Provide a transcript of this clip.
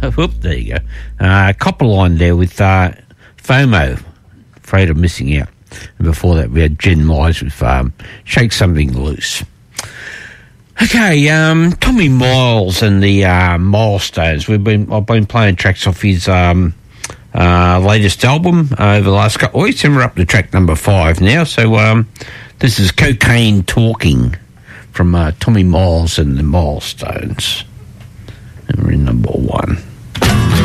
Whoop, there you go. Copperline there with FOMO, Afraid of Missing Out. And before that, we had Jen Mize with Shake Something Loose. Okay, Tommy Miles and the Milestones. I've been playing tracks off his latest album over the last couple of weeks, and we're up to track number 5 now. So this is Cocaine Talking from Tommy Miles and the Milestones. And we're in number 1.